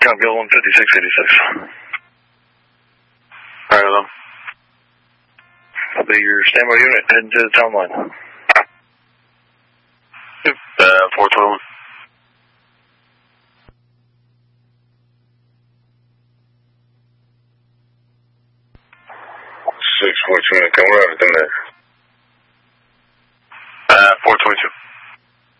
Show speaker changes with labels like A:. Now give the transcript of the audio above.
A: Copy, 15686.
B: Alright, hello.
A: Copy, your standby unit heading to the town line.
B: 421. 642, come on, everything there.